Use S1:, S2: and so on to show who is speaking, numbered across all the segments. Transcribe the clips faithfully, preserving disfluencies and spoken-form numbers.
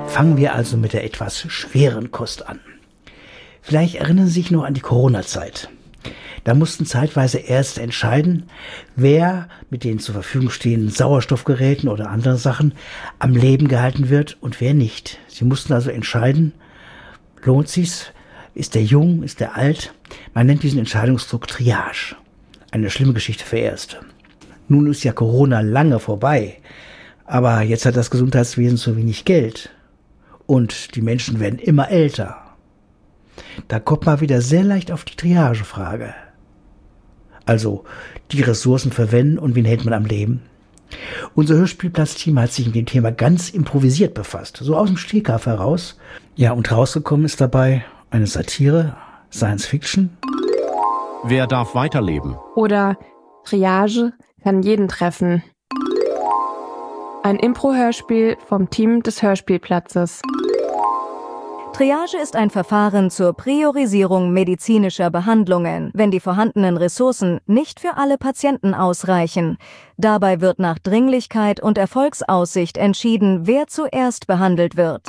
S1: Fangen wir also mit der etwas schweren Kost an. Vielleicht erinnern Sie sich noch an die Corona-Zeit. Da mussten zeitweise Ärzte entscheiden, wer mit den zur Verfügung stehenden Sauerstoffgeräten oder anderen Sachen am Leben gehalten wird und wer nicht. Sie mussten also entscheiden, lohnt sich's? Ist der jung? Ist der alt? Man nennt diesen Entscheidungsdruck Triage. Eine schlimme Geschichte für Ärzte. Nun ist ja Corona lange vorbei, aber jetzt hat das Gesundheitswesen zu wenig Geld und die Menschen werden immer älter. Da kommt man wieder sehr leicht auf die Triagefrage. Also die Ressourcen verwenden und wen hält man am Leben? Unser Hörspielplatz-Team hat sich mit dem Thema ganz improvisiert befasst, so aus dem Stegreif heraus. Ja, und rausgekommen ist dabei eine Satire, Science Fiction.
S2: Wer darf weiterleben?
S3: Oder Triage kann jeden treffen. Ein Impro-Hörspiel vom Team des Hörspielplatzes.
S4: Triage ist ein Verfahren zur Priorisierung medizinischer Behandlungen, wenn die vorhandenen Ressourcen nicht für alle Patienten ausreichen. Dabei wird nach Dringlichkeit und Erfolgsaussicht entschieden, wer zuerst behandelt wird.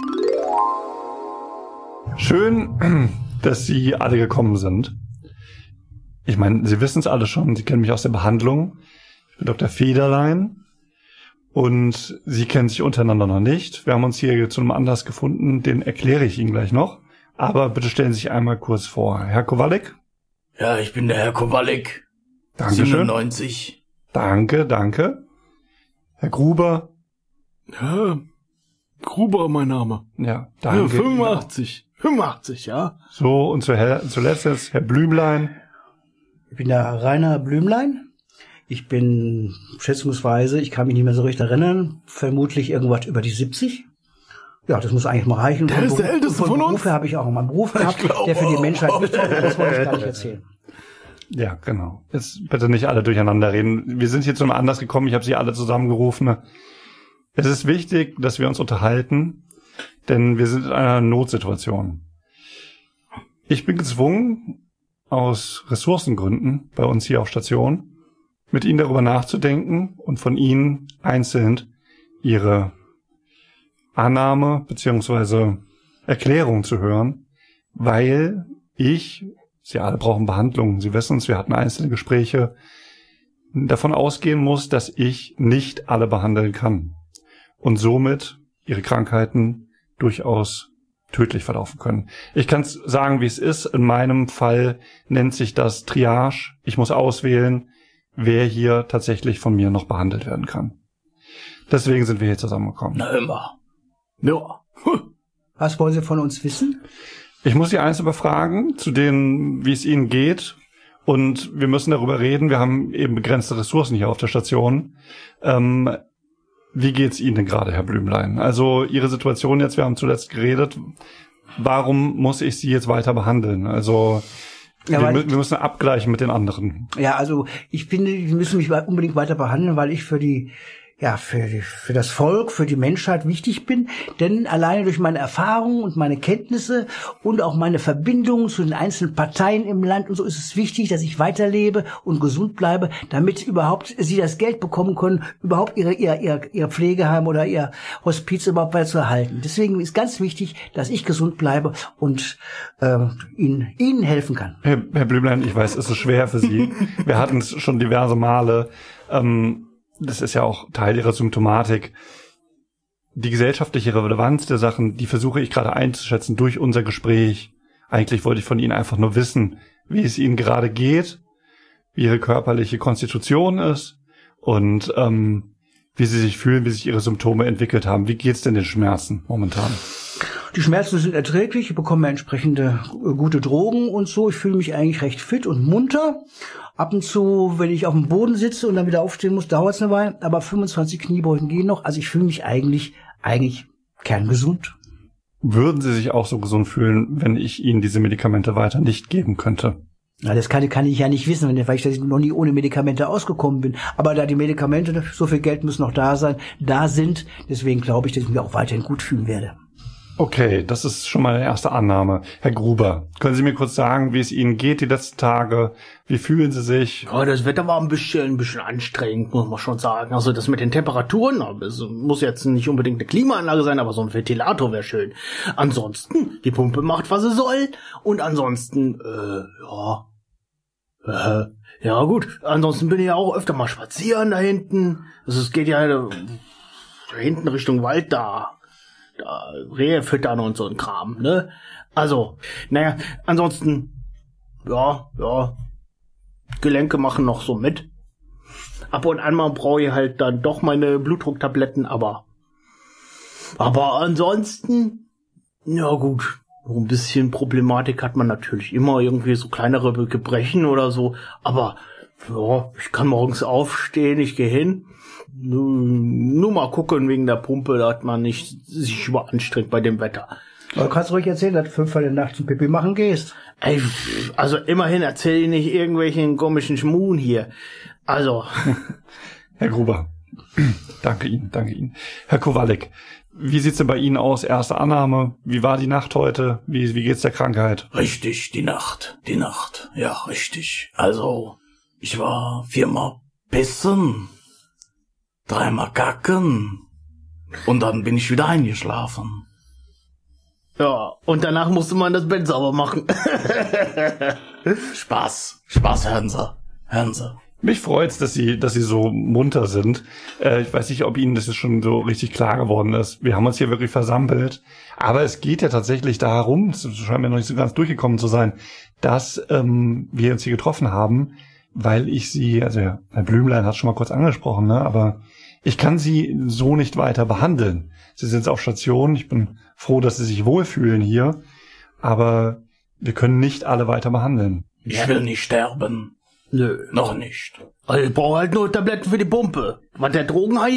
S5: Schön, dass Sie alle gekommen sind. Ich meine, Sie wissen es alle schon, Sie kennen mich aus der Behandlung. Ich bin Doktor Federlein. Und Sie kennen sich untereinander noch nicht. Wir haben uns hier zu einem Anlass gefunden, den erkläre ich Ihnen gleich noch. Aber bitte stellen Sie sich einmal kurz vor. Herr Kowalik?
S6: Ja, ich bin der Herr Kowalik.
S5: Dankeschön.
S6: siebenundneunzig.
S5: Danke, danke. Herr Gruber?
S7: Ja, Gruber mein Name.
S5: Ja, danke.
S7: Ja, fünfundachtzig. fünfundachtzig, ja.
S5: So, und zuletzt jetzt Herr Blümlein.
S1: Ich bin der Rainer Blümlein. Ich bin schätzungsweise, ich kann mich nicht mehr so recht erinnern, vermutlich irgendwas über die siebzig. Ja, das muss eigentlich mal reichen.
S7: Der ist der Älteste von uns.
S1: Berufe habe ich auch einen Beruf gehabt, der für die Menschheit wichtig ist. Das wollte ich gar nicht erzählen.
S5: Ja, genau. Jetzt bitte nicht alle durcheinander reden. Wir sind hier zu einem Anlass gekommen, ich habe Sie alle zusammengerufen. Es ist wichtig, dass wir uns unterhalten, denn wir sind in einer Notsituation. Ich bin gezwungen, aus Ressourcengründen bei uns hier auf Station, mit Ihnen darüber nachzudenken und von Ihnen einzeln Ihre Annahme bzw. Erklärung zu hören, weil ich, Sie alle brauchen Behandlung, Sie wissen es, wir hatten einzelne Gespräche, davon ausgehen muss, dass ich nicht alle behandeln kann und somit Ihre Krankheiten durchaus tödlich verlaufen können. Ich kann es sagen, wie es ist. In meinem Fall nennt sich das Triage. Ich muss auswählen, wer hier tatsächlich von mir noch behandelt werden kann. Deswegen sind wir hier zusammengekommen.
S6: Na immer. Ja.
S1: Was wollen Sie von uns wissen?
S5: Ich muss Sie einzeln befragen, zu denen, wie es Ihnen geht. Und wir müssen darüber reden. Wir haben eben begrenzte Ressourcen hier auf der Station. Ähm, wie geht's Ihnen denn gerade, Herr Blümlein? Also Ihre Situation jetzt, wir haben zuletzt geredet. Warum muss ich Sie jetzt weiter behandeln? Also Ja, wir, wir müssen abgleichen mit den anderen.
S1: Ja, also ich finde, die müssen mich unbedingt weiter behandeln, weil ich für die, ja, für die, für das Volk, für die Menschheit wichtig bin. Denn alleine durch meine Erfahrungen und meine Kenntnisse und auch meine Verbindungen zu den einzelnen Parteien im Land und so ist es wichtig, dass ich weiterlebe und gesund bleibe, damit überhaupt sie das Geld bekommen können, überhaupt ihre, ihr, ihr, ihr Pflegeheim oder ihr Hospiz überhaupt weiter zu erhalten. Deswegen ist ganz wichtig, dass ich gesund bleibe und äh, ihnen, ihnen helfen kann.
S5: Herr, Herr Blümlein, ich weiß, es ist schwer für Sie. Wir hatten es schon diverse Male. Ähm, Das ist ja auch Teil Ihrer Symptomatik. Die gesellschaftliche Relevanz der Sachen, die versuche ich gerade einzuschätzen durch unser Gespräch. Eigentlich wollte ich von Ihnen einfach nur wissen, wie es Ihnen gerade geht, wie Ihre körperliche Konstitution ist und ähm, wie Sie sich fühlen, wie sich Ihre Symptome entwickelt haben. Wie geht's denn den Schmerzen momentan?
S1: Die Schmerzen sind erträglich, ich bekomme entsprechende gute Drogen und so. Ich fühle mich eigentlich recht fit und munter. Ab und zu, wenn ich auf dem Boden sitze und dann wieder aufstehen muss, dauert es eine Weile. Aber fünfundzwanzig Kniebeugen gehen noch. Also ich fühle mich eigentlich, eigentlich kerngesund.
S5: Würden Sie sich auch so gesund fühlen, wenn ich Ihnen diese Medikamente weiter nicht geben könnte?
S1: Na, das kann, kann ich ja nicht wissen, weil ich noch nie ohne Medikamente ausgekommen bin. Aber da die Medikamente, so viel Geld muss noch da sein, da sind, deswegen glaube ich, dass ich mich auch weiterhin gut fühlen werde.
S5: Okay, das ist schon mal eine erste Annahme. Herr Gruber, können Sie mir kurz sagen, wie es Ihnen geht die letzten Tage? Wie fühlen Sie sich?
S6: Ja, das Wetter war ein bisschen, ein bisschen anstrengend, muss man schon sagen. Also das mit den Temperaturen, es muss jetzt nicht unbedingt eine Klimaanlage sein, aber so ein Ventilator wäre schön. Ansonsten, die Pumpe macht, was sie soll. Und ansonsten, äh, ja, äh, ja gut. Ansonsten bin ich ja auch öfter mal spazieren da hinten. Also es geht ja da hinten Richtung Wald da. Da Rehe füttern und so ein Kram, ne? Also, naja, ansonsten, ja, ja, Gelenke machen noch so mit. Ab und an mal brauche ich halt dann doch meine Blutdrucktabletten, aber, aber ansonsten, ja gut, so ein bisschen Problematik hat man natürlich immer, irgendwie so kleinere Gebrechen oder so, aber, ja, ich kann morgens aufstehen, ich gehe hin. Nur mal gucken wegen der Pumpe, dass man nicht sich überanstrengt bei dem Wetter.
S1: Aber du kannst ruhig erzählen, dass du fünf Uhr in der Nacht zum Pipi machen gehst.
S6: Ey, also immerhin erzähle ich nicht irgendwelchen komischen Schmuhen hier. Also.
S5: Herr Gruber, danke Ihnen, danke Ihnen. Herr Kowalik, wie sieht's denn bei Ihnen aus? Erste Annahme, wie war die Nacht heute? Wie, wie geht's der Krankheit?
S6: Richtig, die Nacht, die Nacht, ja, richtig. Also, ich war viermal pissen. Dreimal kacken und dann bin ich wieder eingeschlafen. Ja, und danach musste man das Bett sauber machen. Spaß, Spaß, hören Sie, hören Sie.
S5: Mich freut's, dass Sie, dass Sie so munter sind. Äh, ich weiß nicht, ob Ihnen das jetzt schon so richtig klar geworden ist. Wir haben uns hier wirklich versammelt. Aber es geht ja tatsächlich darum, es scheint mir noch nicht so ganz durchgekommen zu sein, dass ähm, wir uns hier getroffen haben, weil ich Sie, also Herr Blümlein hat schon mal kurz angesprochen, ne, aber ich kann Sie so nicht weiter behandeln. Sie sind jetzt auf Station. Ich bin froh, dass Sie sich wohlfühlen hier. Aber wir können nicht alle weiter behandeln.
S6: Ich will nicht sterben. Nö. Noch nicht. Also ich brauche halt nur Tabletten für die Pumpe. Was der Drogenhai